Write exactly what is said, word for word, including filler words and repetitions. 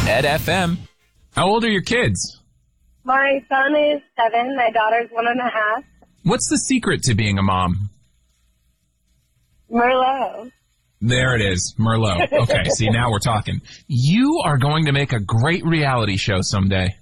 Ed F M. How old are your kids? My son is seven. My daughter's one and a half. What's the secret to being a mom? Merlot. There it is, Merlot. Okay, see, now we're talking. You are going to make a great reality show someday.